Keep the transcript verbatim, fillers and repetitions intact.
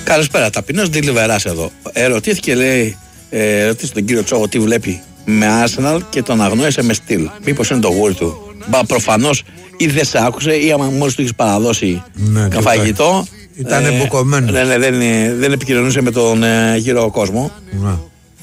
Καλησπέρα, ταπεινός Ντιλιβεράς εδώ. Ερωτήθηκε, λέει, ε, ρωτήσε τον κύριο Τσόγο τι βλέπει με Arsenal και τον αγνόησε με στυλ. Μήπως είναι το γούρι του. Μπα, προφανώς ή δεν σε άκουσε ή άμα μόλις του έχεις παραδώσει ναι, καφαγητό. Ήταν ε, εμποκομμένο. Ναι, ναι, δεν, δεν επικοινωνούσε με τον ε, γύρο κόσμο. Ναι.